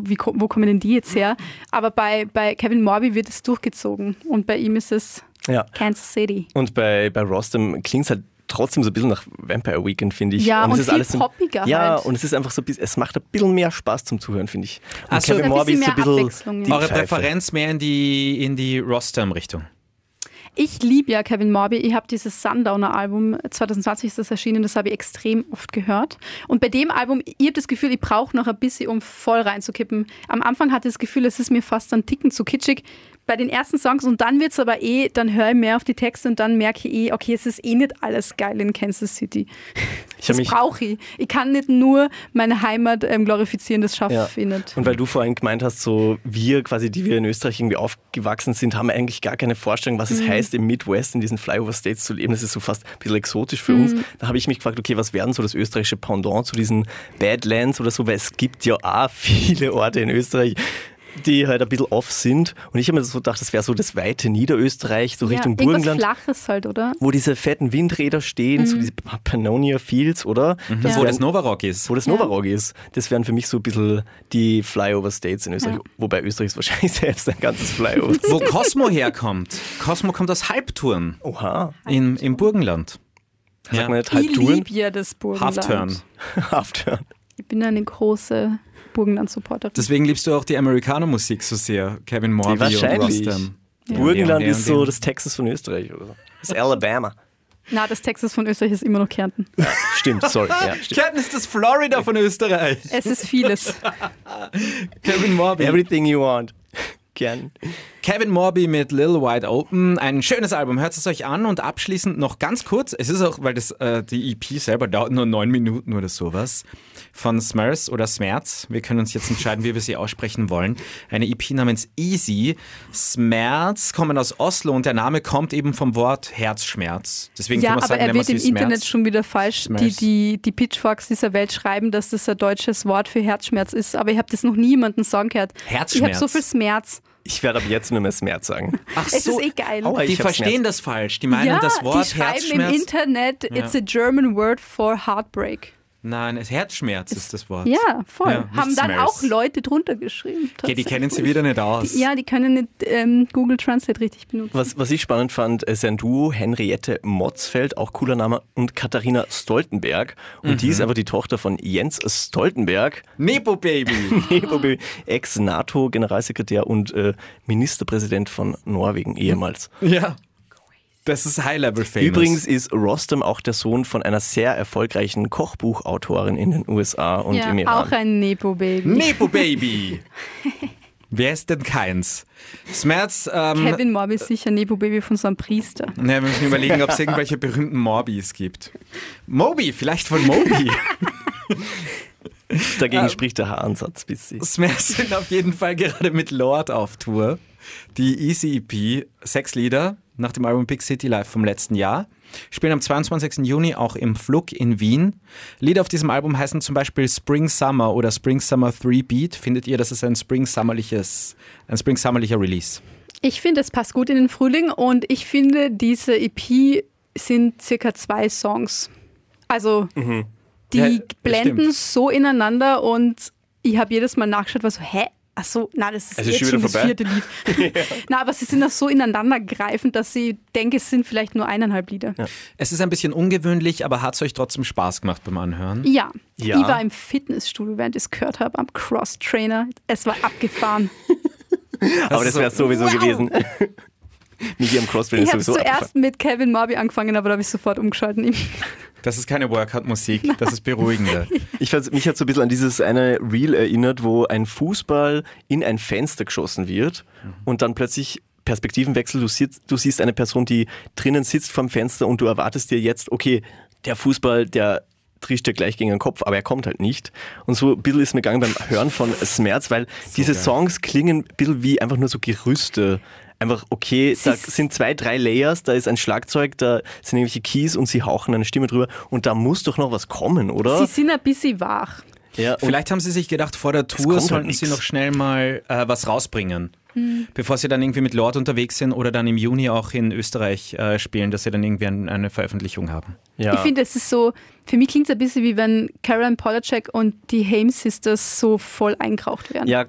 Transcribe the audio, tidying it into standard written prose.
wo kommen denn die jetzt her? Aber bei Kevin Morby wird es durchgezogen und bei ihm ist es Kansas City. Und bei Rostam klingt es halt trotzdem so ein bisschen nach Vampire Weekend, finde ich. Ja, und es viel ist alles poppiger ja, halt. und es ist einfach so, es macht ein bisschen mehr Spaß zum Zuhören, finde ich. Und Also Kevin Morby ist so ein bisschen Abwechslung, die Eure Pfeife. Präferenz mehr in die Rostam-Richtung? Ich liebe ja Kevin Morby. Ich habe dieses Sundowner-Album, 2020 ist das erschienen, das habe ich extrem oft gehört. Und bei dem Album, ich habe das Gefühl, ich brauche noch ein bisschen, um voll reinzukippen. Am Anfang hatte ich das Gefühl, es ist mir fast ein Ticken zu kitschig bei den ersten Songs und dann wird es aber dann höre ich mehr auf die Texte und dann merke ich okay, es ist nicht alles geil in Kansas City. Das brauche ich. Ich kann nicht nur meine Heimat glorifizieren, das schaffe ich nicht. Und weil du vorhin gemeint hast, so wir quasi, die wir in Österreich irgendwie aufgewachsen sind, haben eigentlich gar keine Vorstellung, was es heißt, im Midwest in diesen Flyover States zu leben. Das ist so fast ein bisschen exotisch für uns. Da habe ich mich gefragt, okay, was wären so das österreichische Pendant zu diesen Badlands oder so, weil es gibt ja auch viele Orte in Österreich, die halt ein bisschen off sind. Und ich habe mir so gedacht, das wäre so das weite Niederösterreich, so Richtung Burgenland. Irgendwas Flaches halt, oder? Wo diese fetten Windräder stehen, so diese Pannonia Fields, oder? Wo das Novarock ist. Wo das Novarock ist. Das wären für mich so ein bisschen die Flyover States in Österreich. Wobei Österreich ist wahrscheinlich selbst ein ganzes Flyover. Wo Cosmo herkommt. Cosmo kommt aus Halbturn. Oha. Im Burgenland. Sagt man nicht Ich Halbtouren? liebe ja das Burgenland. Halfturn. Halfturn. Ich bin eine große Burgenland-Supporterin. Deswegen liebst du auch die Amerikaner-Musik so sehr. Kevin Morby und Wahrscheinlich. Rostam. Burgenland ist so das Texas von Österreich oder so. Das ist Alabama. Na, das Texas von Österreich ist immer noch Kärnten. Ja, stimmt, sorry. Ja, stimmt. Kärnten ist das Florida von Österreich. Es ist vieles. Kevin Morby. Everything you want. Gern. Kevin Morby mit Lil Wide Open. Ein schönes Album. Hört es euch an und abschließend noch ganz kurz. Es ist auch, weil die EP selber dauert nur 9 Minuten oder sowas. Von Smers oder Smerz. Wir können uns jetzt entscheiden, wie wir sie aussprechen wollen. Eine EP namens Easy. Smerz kommen aus Oslo und der Name kommt eben vom Wort Herzschmerz. Deswegen Ja, kann man aber sagen, er nennen wir wird sie im Smerz. Internet schon wieder falsch. Smers. Die Pitchforks dieser Welt schreiben, dass das ein deutsches Wort für Herzschmerz ist. Aber ich habe das noch nie jemanden sagen gehört. Herzschmerz. Ich habe so viel Schmerz. Ich werde ab jetzt nur mehr Smerz sagen. Ach Es so, ist geil. Aua, die ich hab verstehen Schmerz. das falsch. Die meinen das Wort die schreiben Herzschmerz. im Internet, it's a German word for heartbreak. Nein, Herzschmerz ist das Wort. Ja, voll. Ja, nicht Haben dann Smers. auch Leute drunter geschrieben. Okay, die kennen sie wieder nicht aus. Ja, die können nicht Google Translate richtig benutzen. Was ich spannend fand, ist ein Duo, Henriette Motzfeld, auch cooler Name, und Katharina Stoltenberg. Und die ist einfach die Tochter von Jens Stoltenberg, Nepo Baby. Ex-NATO-Generalsekretär und Ministerpräsident von Norwegen ehemals. Ja. Das ist High-Level-Famous. Übrigens ist Rostam auch der Sohn von einer sehr erfolgreichen Kochbuchautorin in den USA und Ja, im Iran. auch ein Nepo-Baby. Nepo Baby. Wer ist denn keins? Smerz, Kevin Morby ist sicher Nepo-Baby von so einem Priester. wir müssen überlegen, ob es irgendwelche berühmten Morbys gibt. Moby, vielleicht von Moby. Dagegen spricht der Haaransatz bisschen. Smerz sind auf jeden Fall gerade mit Lord auf Tour. Die Easy EP, 6 Lieder nach dem Album Big City Live vom letzten Jahr. Spielen am 22. Juni auch im Flug in Wien. Lieder auf diesem Album heißen zum Beispiel Spring Summer oder Spring Summer 3 Beat. Findet ihr, das ist ein spring-summerlicher Release? Ich finde, es passt gut in den Frühling und ich finde, diese EP sind circa 2 Songs. Also die Ja, blenden stimmt. so ineinander und ich habe jedes Mal nachgeschaut, war so, hä? Ach so, na, das ist Es ist jetzt schon schon wieder das vorbei. 4. Lied. Na, aber sie sind auch so ineinandergreifend, dass ich denke, es sind vielleicht nur 1,5 Lieder. Ja. Es ist ein bisschen ungewöhnlich, aber hat es euch trotzdem Spaß gemacht beim Anhören? Ja. Ich war im Fitnessstudio, während ich es gehört habe, am Cross-Trainer. Es war abgefahren. Aber das wäre sowieso gewesen. Michi am Crossfit Ich ist habe sowieso zuerst mit Kevin Morby angefangen, aber da habe ich sofort umgeschalten. Das ist keine Workout-Musik, das ist beruhigender. Mich hat so ein bisschen an dieses eine Reel erinnert, wo ein Fußball in ein Fenster geschossen wird und dann plötzlich Perspektivenwechsel, du siehst eine Person, die drinnen sitzt vorm Fenster und du erwartest dir jetzt, okay, der Fußball, der trischt dir gleich gegen den Kopf, aber er kommt halt nicht. Und so ein bisschen ist mir gegangen beim Hören von Smerz, weil diese Songs klingen ein bisschen wie einfach nur so Gerüste. Einfach, okay, da sind 2, 3 Layers, da ist ein Schlagzeug, da sind irgendwelche Keys und sie hauchen eine Stimme drüber und da muss doch noch was kommen, oder? Sie sind ein bisschen wach. Ja, Vielleicht haben sie sich gedacht, vor der Tour kommt sollten halt sie nix. noch schnell mal was rausbringen. Bevor sie dann irgendwie mit Lord unterwegs sind oder dann im Juni auch in Österreich spielen, dass sie dann irgendwie eine Veröffentlichung haben. ja. Ich finde, es ist so, für mich klingt es ein bisschen wie wenn Karen Polachek und die Haim Sisters so voll eingeraucht werden. Ja,